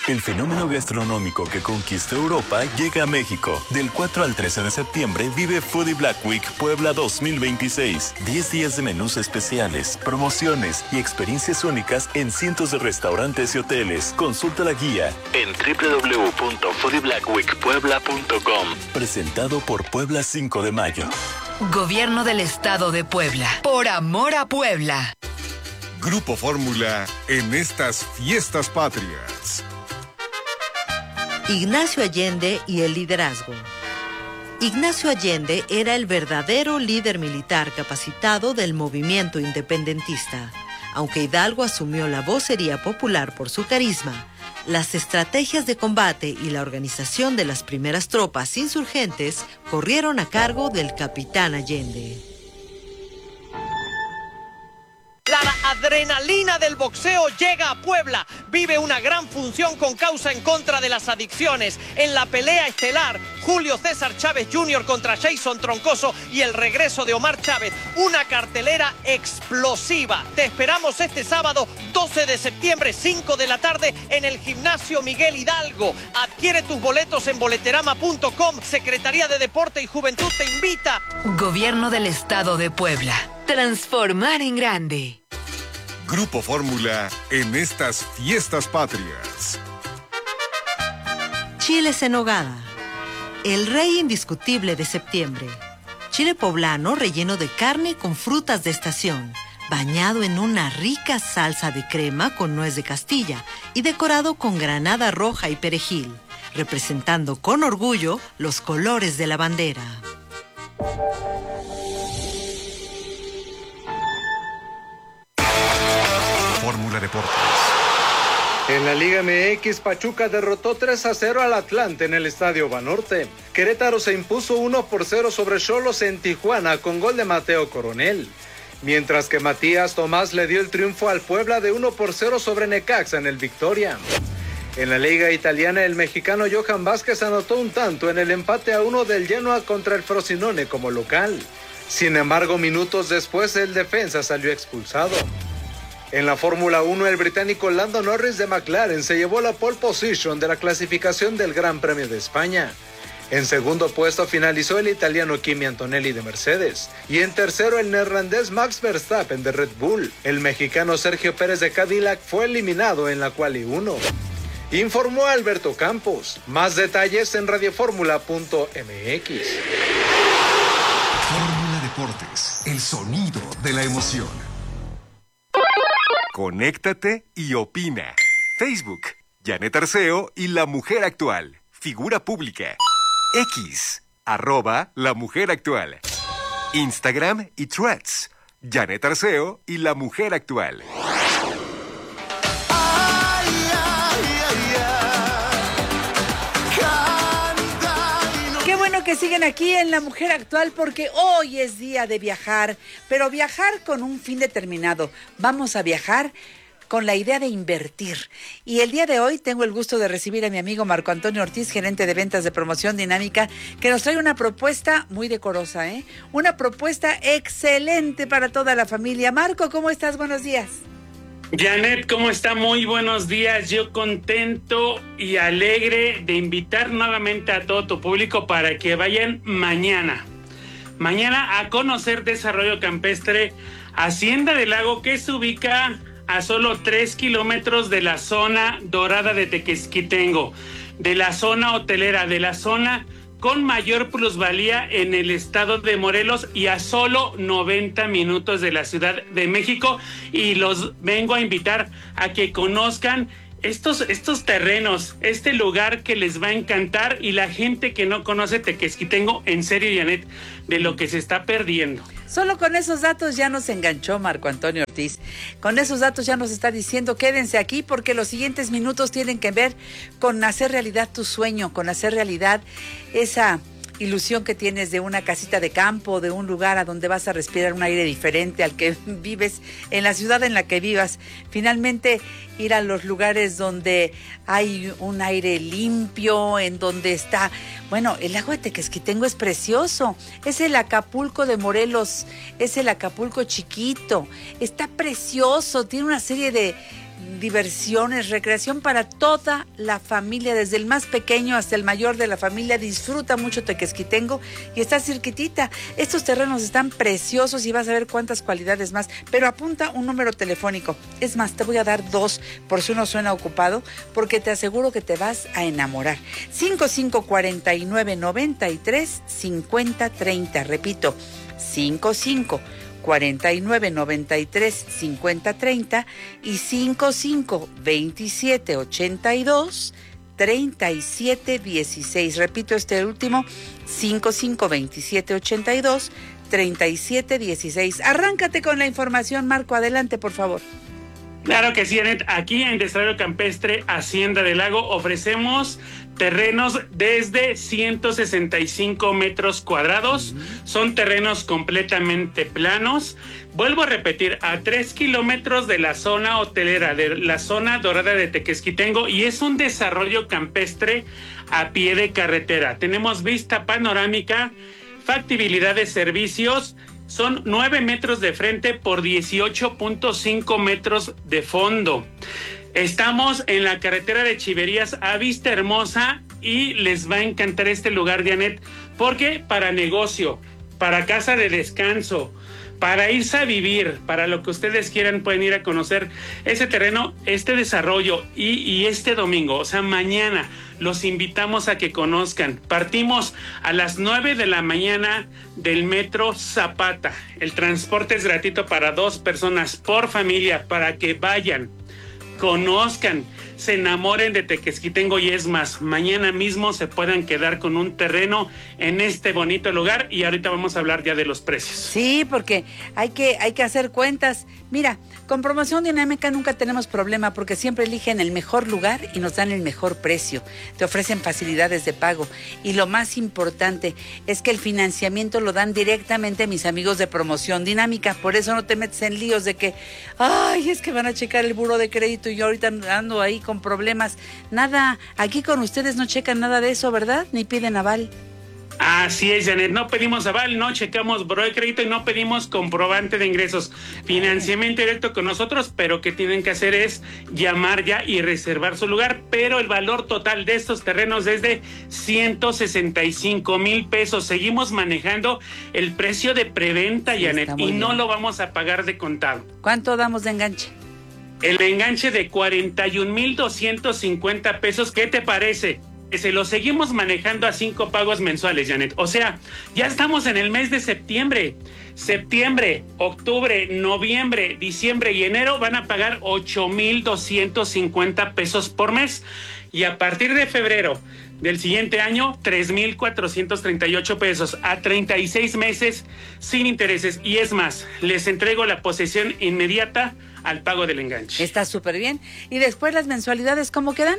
El fenómeno gastronómico que conquistó Europa llega a México. Del 4 al 13 de septiembre vive Foodie Black Week Puebla 2026. 10 días de menús especiales, promociones y experiencias únicas en cientos de restaurantes y hoteles. Consulta la guía en www.foodieblackweekpuebla.com. Presentado por Puebla 5 de Mayo. Gobierno del Estado de Puebla. Por amor a Puebla. Grupo Fórmula en estas fiestas patrias. Ignacio Allende y el liderazgo. Ignacio Allende era el verdadero líder militar capacitado del movimiento independentista. Aunque Hidalgo asumió la vocería popular por su carisma, las estrategias de combate y la organización de las primeras tropas insurgentes corrieron a cargo del capitán Allende. La adrenalina del boxeo llega a Puebla. Vive una gran función con causa en contra de las adicciones. En la pelea estelar, Julio César Chávez Jr. contra Jason Troncoso y el regreso de Omar Chávez. Una cartelera explosiva. Te esperamos este sábado 12 de septiembre, 5 de la tarde, en el Gimnasio Miguel Hidalgo. Adquiere tus boletos en boleterama.com. Secretaría de Deporte y Juventud te invita. Gobierno del Estado de Puebla. Transformar en grande. Grupo Fórmula en estas fiestas patrias. Chiles en nogada. El rey indiscutible de septiembre. Chile poblano relleno de carne con frutas de estación, bañado en una rica salsa de crema con nuez de Castilla y decorado con granada roja y perejil, representando con orgullo los colores de la bandera. Fórmula Deportes. En la Liga MX, Pachuca derrotó 3-0 al Atlante en el Estadio Banorte. Querétaro se impuso 1-0 sobre Xolos en Tijuana con gol de Mateo Coronel. Mientras que Matías Tomás le dio el triunfo al Puebla de 1-0 sobre Necaxa en el Victoria. En la Liga Italiana, el mexicano Johan Vázquez anotó un tanto en el empate a 1 del Genoa contra el Frosinone como local. Sin embargo, minutos después el defensa salió expulsado. En la Fórmula 1, el británico Lando Norris de McLaren se llevó la pole position de la clasificación del Gran Premio de España. En segundo puesto finalizó el italiano Kimi Antonelli de Mercedes. Y en tercero el neerlandés Max Verstappen de Red Bull. El mexicano Sergio Pérez de Cadillac fue eliminado en la Quali 1. Informó Alberto Campos. Más detalles en radioformula.mx. Fórmula Deportes, el sonido de la emoción. Conéctate y opina. Facebook, Janet Arceo y La Mujer Actual. Figura pública. X, @La Mujer Actual. Instagram y Threads, Janet Arceo y La Mujer Actual. Qué bueno que siguen aquí en La Mujer Actual porque hoy es día de viajar, pero viajar con un fin determinado. Vamos a viajar con la idea de invertir. Y el día de hoy tengo el gusto de recibir a mi amigo Marco Antonio Ortiz, gerente de ventas de Promoción Dinámica, que nos trae una propuesta muy decorosa, una propuesta excelente para toda la familia. Marco, ¿cómo estás? Buenos días. Janet, ¿cómo está? Muy buenos días. Yo contento y alegre de invitar nuevamente a todo tu público para que vayan mañana a conocer Desarrollo Campestre Hacienda del Lago, que se ubica a solo 3 kilómetros de la zona dorada de Tequesquitengo, de la zona hotelera, de la zona con mayor plusvalía en el estado de Morelos y a solo 90 minutos de la Ciudad de México. Y los vengo a invitar a que conozcan estos terrenos, este lugar que les va a encantar, y la gente que no conoce Tequesquitengo, en serio, Janet, de lo que se está perdiendo. Solo con esos datos ya nos enganchó Marco Antonio Ortiz. Con esos datos ya nos está diciendo quédense aquí porque los siguientes minutos tienen que ver con hacer realidad tu sueño, con hacer realidad esa ilusión que tienes de una casita de campo, de un lugar a donde vas a respirar un aire diferente al que vives en la ciudad en la que vivas. Finalmente, ir a los lugares donde hay un aire limpio, en donde está... Bueno, el lago de Tequesquitengo es precioso. Es el Acapulco de Morelos, es el Acapulco chiquito. Está precioso, tiene una serie de diversiones, recreación para toda la familia, desde el más pequeño hasta el mayor de la familia. Disfruta mucho Tequesquitengo y está cerquitita. Estos terrenos están preciosos y vas a ver cuántas cualidades más, pero apunta un número telefónico. Es más, te voy a dar 2 por si uno suena ocupado, porque te aseguro que te vas a enamorar. 5549-93-5030, repito, 5549-93-5030 y 552782-3716. Repito este último, 552782-3716. Arráncate con la información, Marco, adelante, por favor. Claro que sí, Janet. Aquí en Desarrollo Campestre Hacienda del Lago ofrecemos terrenos desde 165 metros cuadrados. Son terrenos completamente planos. Vuelvo a repetir, a 3 kilómetros de la zona hotelera, de la zona dorada de Tequesquitengo, y es un desarrollo campestre a pie de carretera. Tenemos vista panorámica, factibilidad de servicios. Son 9 metros de frente por 18.5 metros de fondo. Estamos en la carretera de Chiverías a Vista Hermosa y les va a encantar este lugar, Janet, porque para negocio, para casa de descanso, para irse a vivir, para lo que ustedes quieran, pueden ir a conocer ese terreno, este desarrollo y este domingo, o sea, mañana, los invitamos a que conozcan. Partimos a las 9 de la mañana del Metro Zapata. El transporte es gratuito para 2 personas por familia, para que vayan, conozcan, se enamoren de Tequesquitengo, y es más, mañana mismo se puedan quedar con un terreno en este bonito lugar. Y ahorita vamos a hablar ya de los precios. Sí, porque hay que hacer cuentas. Mira, con Promoción Dinámica nunca tenemos problema, porque siempre eligen el mejor lugar y nos dan el mejor precio. Te ofrecen facilidades de pago, y lo más importante es que el financiamiento lo dan directamente a mis amigos de Promoción Dinámica. Por eso no te metes en líos de que, ay, es que van a checar el buró de crédito y yo ahorita ando ahí con problemas. Nada, aquí con ustedes no checan nada de eso, ¿verdad? Ni piden aval. Así es, Janet, no pedimos aval, no checamos buró de crédito y no pedimos comprobante de ingresos. Financiamiento directo con nosotros, pero que tienen que hacer es llamar ya y reservar su lugar. Pero el valor total de estos terrenos es de 165,000 pesos. Seguimos manejando el precio de preventa, sí, Janet, y no lo vamos a pagar de contado. ¿Cuánto damos de enganche? El enganche de 41,250 pesos. ¿Qué te parece? Se lo seguimos manejando a 5 pagos mensuales, Janet. O sea, ya estamos en el mes de septiembre. Septiembre, octubre, noviembre, diciembre y enero van a pagar 8,250 pesos por mes. Y a partir de febrero del siguiente año, 3,438 pesos a 36 meses sin intereses. Y es más, les entrego la posesión inmediata al pago del enganche. Está súper bien. ¿Y después las mensualidades cómo quedan?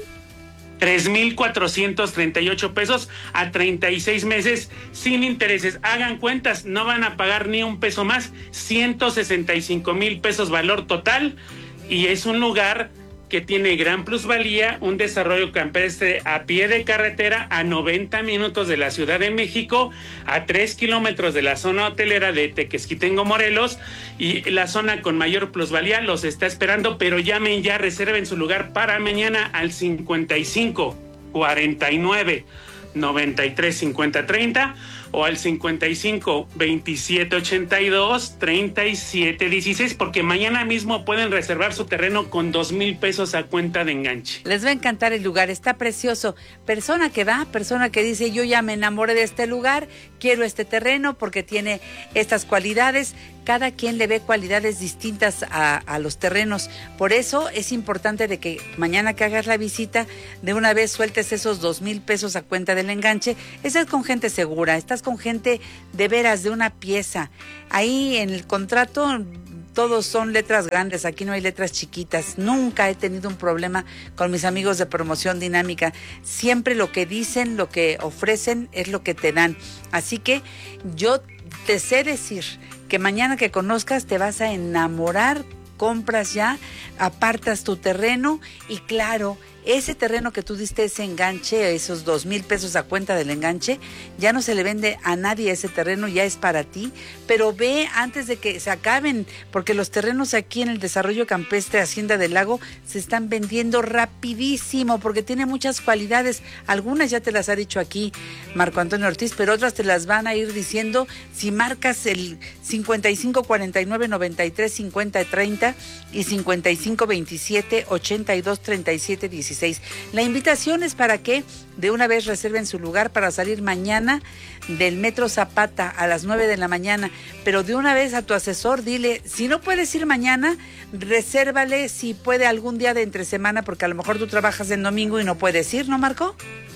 3,438 pesos a 36 meses sin intereses. Hagan cuentas, no van a pagar ni un peso más. 165,000 pesos valor total. Y es un lugar que tiene gran plusvalía, un desarrollo campestre a pie de carretera a 90 minutos de la Ciudad de México, a 3 kilómetros de la zona hotelera de Tequesquitengo, Morelos, y la zona con mayor plusvalía los está esperando. Pero llamen ya, reserven su lugar para mañana al 55 49 93 50 30 o al 55 27 82 37 16, porque mañana mismo pueden reservar su terreno con 2,000 pesos a cuenta de enganche. Les va a encantar el lugar, está precioso. Persona que va, persona que dice, yo ya me enamoré de este lugar, quiero este terreno porque tiene estas cualidades. Cada quien le ve cualidades distintas a los terrenos. Por eso es importante de que mañana que hagas la visita, de una vez sueltes esos 2,000 pesos a cuenta del enganche. Estás con gente segura, estás con gente de veras, de una pieza. Ahí en el contrato todos son letras grandes, aquí no hay letras chiquitas. Nunca he tenido un problema con mis amigos de Promoción Dinámica. Siempre lo que dicen, lo que ofrecen es lo que te dan. Así que yo te sé decir que mañana que conozcas te vas a enamorar, compras ya, apartas tu terreno y claro, ese terreno que tú diste, ese enganche, esos 2,000 pesos a cuenta del enganche, ya no se le vende a nadie ese terreno, ya es para ti, pero ve antes de que se acaben, porque los terrenos aquí en el Desarrollo Campestre Hacienda del Lago se están vendiendo rapidísimo, porque tiene muchas cualidades. Algunas ya te las ha dicho aquí Marco Antonio Ortiz, pero otras te las van a ir diciendo si marcas el 55 49 93 50 30 y 55 27 82 37 16. La invitación es para que de una vez reserven su lugar para salir mañana del Metro Zapata a las 9 de la mañana, pero de una vez a tu asesor dile, si no puedes ir mañana, resérvale si puede algún día de entre semana, porque a lo mejor tú trabajas en domingo y no puedes ir, ¿no, Marco?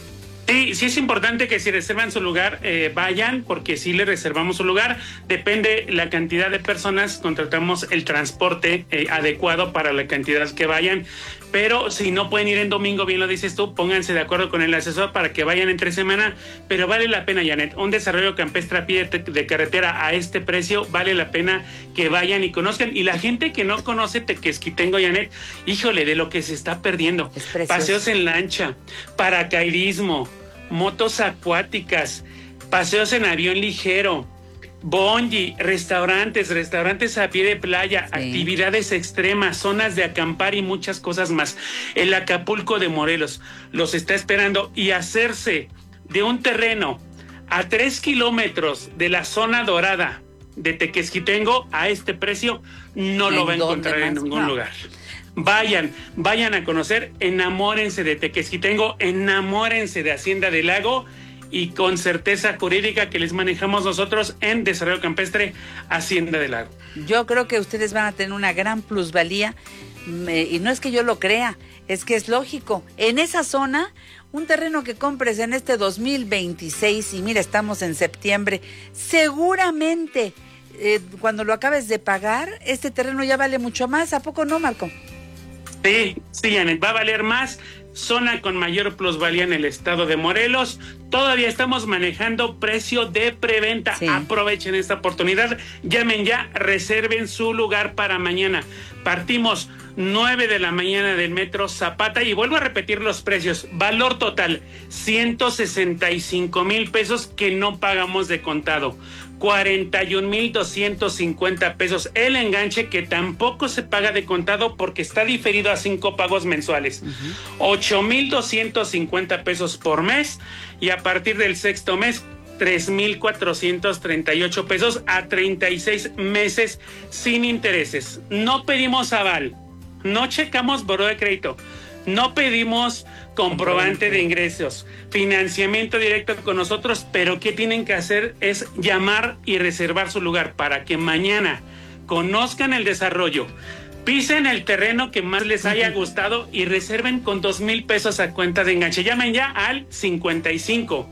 Sí es importante que si reservan su lugar, vayan, porque si le reservamos su lugar, depende la cantidad de personas, contratamos el transporte adecuado para la cantidad que vayan, pero si no pueden ir en domingo, bien lo dices tú, pónganse de acuerdo con el asesor para que vayan entre semana, pero vale la pena, Janet, un desarrollo campestre a pie de carretera a este precio, vale la pena que vayan y conozcan, y la gente que no conoce Tequesquitengo, Janet, híjole, de lo que se está perdiendo, paseos en lancha, paracaidismo, motos acuáticas, paseos en avión ligero, bungee, restaurantes a pie de playa, sí, actividades extremas, zonas de acampar y muchas cosas más. El Acapulco de Morelos los está esperando, y hacerse de un terreno a 3 kilómetros de la zona dorada de Tequesquitengo a este precio no lo va a encontrar en ningún lugar. Vayan a conocer, enamórense de Tequesquitengo, enamórense de Hacienda del Lago, y con certeza jurídica que les manejamos nosotros en Desarrollo Campestre Hacienda del Lago. Yo creo que ustedes van a tener una gran plusvalía, y no es que yo lo crea, es que es lógico. En esa zona, un terreno que compres en este 2026, y mira, estamos en septiembre, seguramente cuando lo acabes de pagar, este terreno ya vale mucho más. ¿A poco no, Marco? Sí, Janet, va a valer más. Zona con mayor plusvalía en el estado de Morelos. Todavía estamos manejando precio de preventa. Sí. Aprovechen esta oportunidad. Llamen ya, reserven su lugar para mañana. Partimos 9 de la mañana del Metro Zapata, y vuelvo a repetir los precios. Valor total, 165,000 pesos que no pagamos de contado. 41,250 pesos el enganche, que tampoco se paga de contado porque está diferido a 5 pagos mensuales. 8,250 pesos por mes, y a partir del sexto mes 3,438 pesos a 36 meses sin intereses. No pedimos aval, no checamos buró de crédito, no pedimos comprobante de ingresos, financiamiento directo con nosotros, pero ¿qué tienen que hacer? Es llamar y reservar su lugar para que mañana conozcan el desarrollo, pisen el terreno que más les haya gustado y reserven con 2,000 pesos a cuenta de enganche. Llamen ya al 55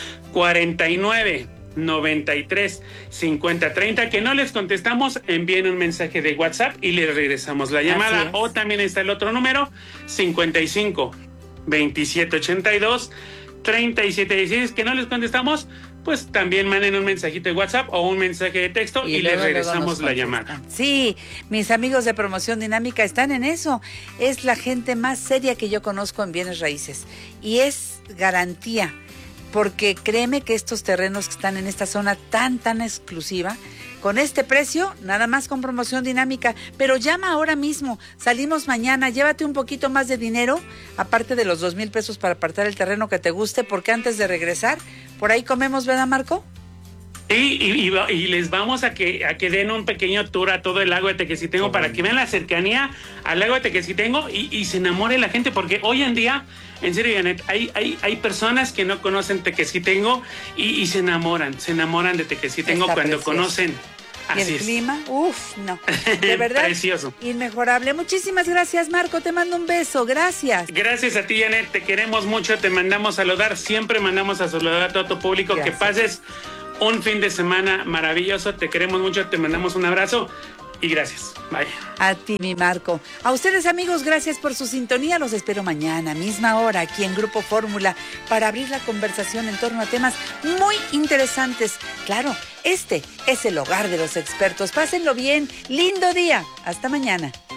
49 93 50 30, que no les contestamos, envíen un mensaje de WhatsApp y les regresamos la llamada. O también está el otro número, 55 27 82 37 16, que no les contestamos, pues también manden un mensajito de WhatsApp o un mensaje de texto y les regresamos la llamada. Sí, mis amigos de Promoción Dinámica están en eso. Es la gente más seria que yo conozco en bienes raíces, y es garantía, porque créeme que estos terrenos que están en esta zona tan exclusiva, con este precio, nada más con Promoción Dinámica. Pero llama ahora mismo, salimos mañana, llévate un poquito más de dinero, aparte de los 2,000 pesos para apartar el terreno que te guste, porque antes de regresar, por ahí comemos, ¿verdad, Marco? Sí, y les vamos a que den un pequeño tour a todo el lago de Tequesquitengo, para que vean la cercanía al lago de Tequesquitengo y se enamore la gente, porque hoy en día, en serio, Janet, hay personas que no conocen Tequesquitengo y se enamoran de Tequesquitengo cuando conocen. Y el clima, no, de verdad, precioso, inmejorable. Muchísimas gracias, Marco, te mando un beso, gracias. Gracias a ti, Janet, te queremos mucho, te mandamos a saludar, siempre mandamos a saludar a todo tu público. Gracias. Que pases un fin de semana maravilloso, te queremos mucho, te mandamos un abrazo y gracias. Bye. A ti, mi Marco. A ustedes, amigos, gracias por su sintonía. Los espero mañana, misma hora, aquí en Grupo Fórmula, para abrir la conversación en torno a temas muy interesantes. Claro, este es el hogar de los expertos. Pásenlo bien. Lindo día. Hasta mañana.